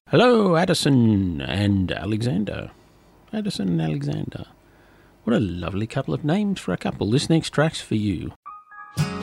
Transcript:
Hello, Addison and Alexander. Addison and Alexander. What a lovely couple of names for a couple. This next track's for you.